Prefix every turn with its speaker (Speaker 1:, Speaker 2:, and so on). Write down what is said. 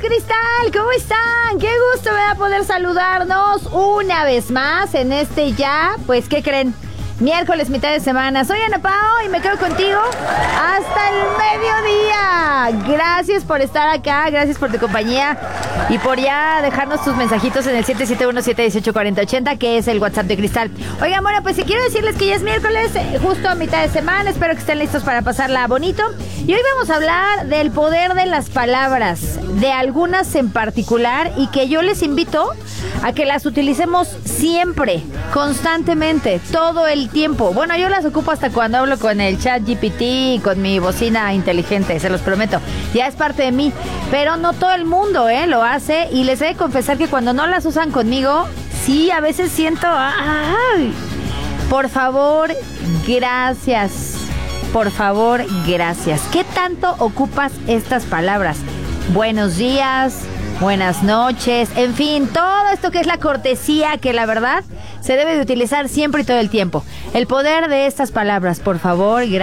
Speaker 1: Cristal, ¿cómo están? Qué gusto me da poder saludarnos una vez más en este ya, pues, ¿qué creen? Miércoles, mitad de semana. Soy Ana Pao y me quedo contigo hasta el mediodía. Gracias por estar acá, gracias por tu compañía y por ya dejarnos tus mensajitos en el 771-718-4080, que es el WhatsApp de Cristal. Oigan, bueno, pues quiero decirles que ya es miércoles, justo a mitad de semana. Espero que estén listos para pasarla bonito. Y hoy vamos a hablar del poder de las palabras, de algunas en particular, y que yo les invito a que las utilicemos siempre, constantemente, todo el tiempo. Bueno, yo las ocupo hasta cuando hablo con el ChatGPT y con mi bocina inteligente, se los prometo. Ya es parte de mí, pero no todo el mundo lo hace, y les he de confesar que cuando no las usan conmigo, sí, a veces siento... ¡ay! Por favor, gracias. Por favor, gracias. ¿Qué tanto ocupas estas palabras? Buenos días, buenas noches, en fin, todo esto que es la cortesía, que la verdad se debe de utilizar siempre y todo el tiempo. El poder de estas palabras, por favor, gracias.